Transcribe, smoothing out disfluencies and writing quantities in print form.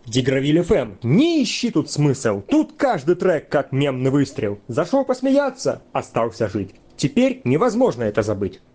Дигравиль ФМ, не ищи тут смысл. Тут каждый трек как мемный выстрел. Зашел посмеяться, остался жить. Теперь невозможно это забыть.